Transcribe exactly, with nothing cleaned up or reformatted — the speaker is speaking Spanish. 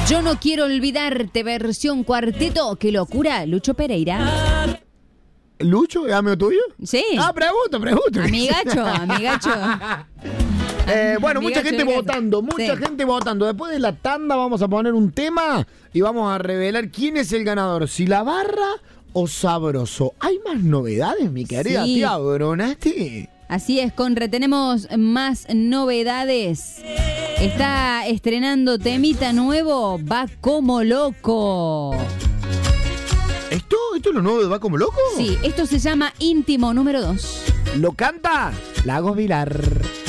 Yo no quiero olvidarte, versión cuarteto. Qué locura, Lucho Pereira. ¿Lucho? ¿Es amigo tuyo? Sí. Ah, pregunto, pregunto. Amigacho, amigacho. Eh, bueno, mucha Amigacho, gente amigacho. votando, mucha Sí. gente votando. Después de la tanda vamos a poner un tema y vamos a revelar quién es el ganador, si la barra o sabroso. ¿Hay más novedades, mi querida Sí. tía Bronasti? Así es, Conre, tenemos más novedades. Está estrenando temita nuevo, Va Como Loco. ¿Esto, ¿Esto es lo nuevo de Va Como Loco? Sí, esto se llama Íntimo número dos. Lo canta Lagos Vilar.